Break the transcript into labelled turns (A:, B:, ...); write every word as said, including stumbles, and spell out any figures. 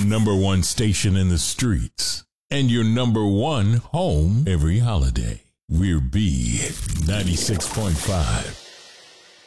A: number one station in the streets and your number one home every holiday. We're B ninety-six point five.